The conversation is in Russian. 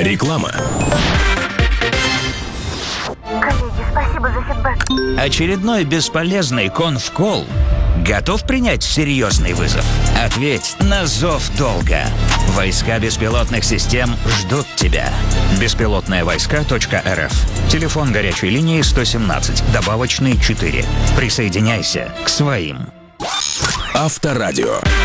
Реклама. Коллеги, спасибо за фидбэк. Очередной бесполезный конф-колл? Готов принять серьезный вызов? Ответь на зов долга. Войска беспилотных систем ждут тебя. Беспилотные-войска.рф. Телефон горячей линии 117, добавочный 4. Присоединяйся к своим. Авторадио.